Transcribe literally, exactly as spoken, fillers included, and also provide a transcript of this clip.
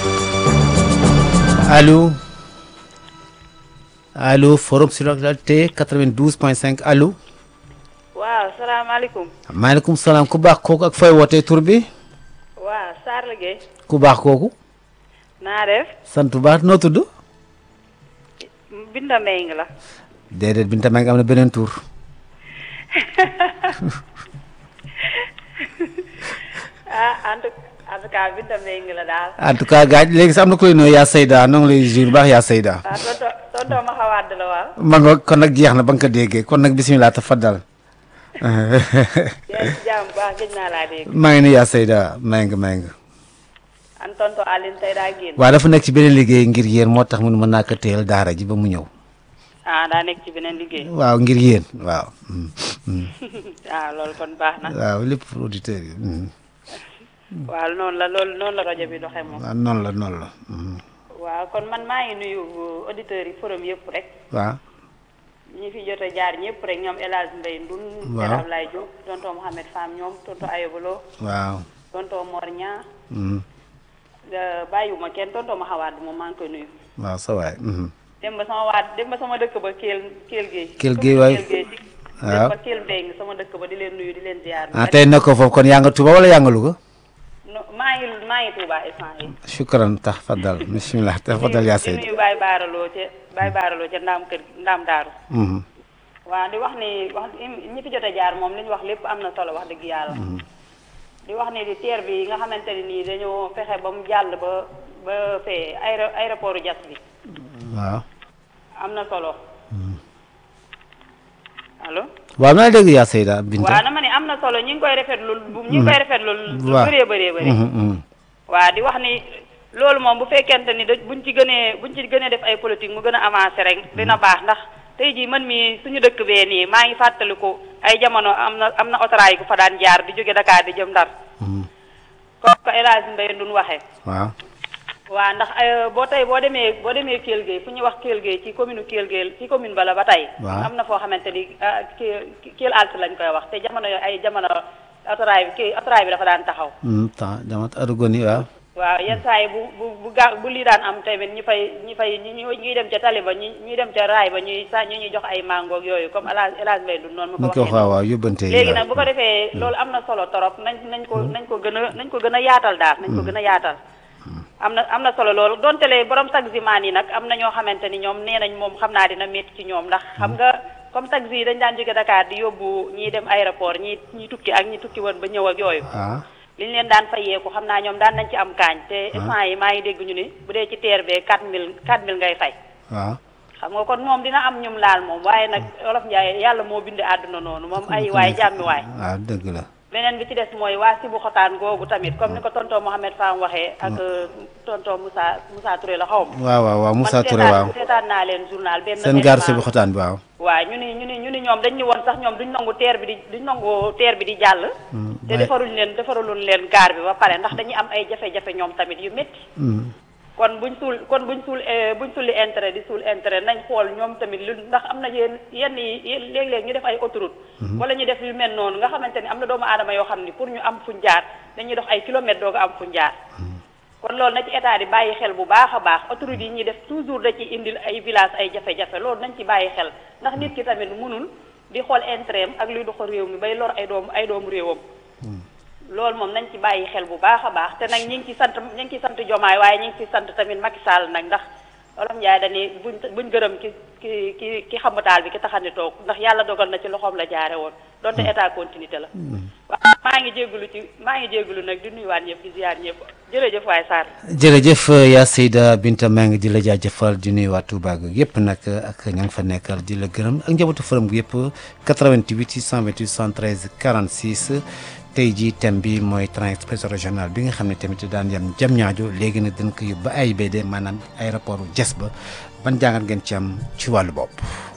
allo allo forum sur l'actualité quatre-vingt-douze point cinq allo. waaw salaamaaleykum. maaleykum salaam ku baax kooku ak fooy wootee tur bi. waaw Sarr la Gueye. ku baax kooku. naa def. sant bu baax noo tudd. Binta Mbengue la. déedéet Binta Mbengue am na beneen tur. ah en tout en tout cas Binta Mbengue la daal. en tout cas gars léegi sax am na koy nuyoo yaa Seyda noo ngi lay jur baax yaa Seyda. waaw tonton tonton ma xawaat la waaw. ma nga kon nag jeex na ba nga ko déggee kon nag bisimilah tafaddal. yaa ngi ci jàmm bu baax gëj naa laa dégg. maa ngi nuyu yaa Seyda Mbengue Mbengue. an tonton Aline tey daa génn. waaw dafa nekk ci beneen liggéey ngir yéen moo tax mun mën naa ko téyel daara ji ba mu ñëw. ah daa nekk ci beneen liggéey. waaw ngir yéen waaw. ah loolu kon baax na. waaw lépp pour auditeurs yi. waaw noonu la loolu noonu la rajo bi doxee moom. waaw noonu la noonu la. waaw kon man maa ngi nuyu auditeurs yi forum yëpp rek. waaw. ñi fi jot a jaar ñëpp rek ñoom El Hadj Mbaye Ndun. waaw El Ablaye Diop tonton Mohamed Fam ñoom tonton Ayobalo. waaw. tonton Mor Ñaa. bàyyiwuma kenn tonton ma xawaat moom maa ngi koy nuyu. waaw sa waay. dem ba sama waat dem ba sama dëkk ba Kell Kell Gueye. Kell Gueye waay waaw dem ba Kell Mbengue sama dëkk ba di leen nuyu di leen ziar. ah tey nekkoo foofu kon yaa nga Touba wala yaa nga Louga. no maa ngi maa ngi Touba instant yi. shukran tax faddal bismillah tax faddal yaa Seyda. di nuyu Baye Baaraloo ca Baye Baaraloo ca Ndaam kër Ndaam Daaru. waaw di wax ni wax ñi fi jot a jaar moom li ñu wax lépp am na solo wax dëgg yàlla. di wax ni di teer bi nga xamante ne nii dañoo fexe ba mu jàll ba ba fee aéro aéroport Diass bi. waaw. am na solo. allo. waaw maa ngi dégg yaa Seyda Binta. waaw dama ne am na solo ñi ngi koy rafetlu. ñi ngi koy rafetlu. lu waaw bëree bëree bëri. waaw di wax ni loolu moom bu fekkente ni da buñ ci gënee buñ ci gënee def ay politique mu gën a avancé rek dina baax ndax tey jii man mi suñu dëkk bee nii maa ngi fàttaliku ay jamono am na am na autorail ku fa daan jaar di jóge Dakar di jëm Ndar. comme que El Hadj Mbaye Ndun waxee. waaw. waaw ndax boo tey boo demee boo demee Kell Gueye fu ñuy wax Kell Gueye ci commune Kell Gueye ci commune bala ba tey. waaw am na foo xamante ni Kell Alt lañ koy wax te jamono yooyu ay jamono autorail bi kii autorail bi dafa daan taxaw. temps jamono arugoni waaw. waaw yenn saa yi bu bu bu ga bu lii daan am tamit ñi fay ñi fay ñi ñuy dem ca tali ba ñi ñuy dem ca raay ba ñuy sa ñu ñuy jox ay mangoog yooyu comme El Hadj El Hadj Mbaye Ndun noonu. ma ko waxee waaw waaw yóbbante yi léegi nag bu ko defee loolu am na solo torop nañ nañ ko nañ ko gën a nañ ko gën a yaatal daal. nañ ko gën a yaatal. am na am na solo loolu donte le borom taximaan yi nag am na ñoo xamante ni ñoom nee nañ moom xam naa dina métti ci ñoom ndax xam nga comme taxi yi dañ daan jóge Dakar di yóbbu ñiy dem aéroport ñi ñi tukki ak ñi tukki woon ba ñëw ak yooyu. li ñu leen daan fayeeku xam naa ñoom daan nañ ci am kaañ te instant yi maa ngi dégg ñu ni bu dee ci teer bee quatre mille quatre mille ngay fay. waaw xam nga kon moom dina am ñum laal moom waaye nag Wolof Njaay yàlla moo bind àdduna noonu moom ay waay jàmmi waay. waaw dëgg la. beneen bi ci des mooy waa Sibu Xotaan googu tamit comme ni ko tonton Mohamed Fam waxee ak tonton Moussa Moussa Touré la xaw ma. waaw waaw waaw Moussa Touré waaw man seetaan naa leen journal benn. seen gaar Sibu Xotaan bi waaw. waaw ñu ni ñu ni ñu ni ñoom dañ ñu woon sax ñoom duñ nangu teer bi di duñ nangu teer bi di jàll. te defaruñ leen defaruloon leen gaar bi ba pare ndax dañuy am ay jafe-jafe ñoom tamit yu métti. kon buñ suul kon buñ suul buñ sulli intérêt di suul intérêt nañ xool ñoom tamit lu ndax am na yenn yenn yi léeg-léeg ñu def ay autoroute wala ñu def yu mel noonu nga xamante ni am na doomu aadama yoo xam ni pour ñu am fuñ jaar dañuy dox ay kilomètres doo ko am fuñ jaar kon loolu na ci état di bàyyi xel bu baax a baax autoroute yi ñuy def toujours da ci indil ay village ay jafe-jafe loolu nañ ci bàyyi xel ndax nit ki tamit mënul di xool intérêt am ak luy doxal réew mi bay lor ay doomu ay doomu réewam loolu moom nañ ci bàyyi xel bu baax a baax te nag ñi ngi ci sant ñi ngi ci sant Jomaay waaye ñi ngi ci sant tamit Macky Sall nag ndax Wolof Njaay dañuy buñ buñ gërëm ki ki ki ki xamu taal bi ki taxani toog ndax yàlla dogal na ci loxoom la jaare woon donte état continuité la waaw maa ngi jégalu ci maa ngi jégalu nag di nuyuwaat ñëpp di ziar ñëpp jërëjëf waay Sarr jërëjëf yaa Seyda Binta Mbengue di la jaajëfal di nuyuwaat Touba gi yëpp nag ak ña nga fa nekkal di la gërëm ak njabootu forum gi yëpp quatre-vingt-huit six cent vingt-huit soixante-treize quarante-six tey jii thème bi mooy train express régional bi nga xam ne tamit daan yem jam ñaajo léegi nag dañ ko yóbbu ba A I B D maanaam aéroport Diass ba ban jàngat ngeen ci am ci wàllu bopp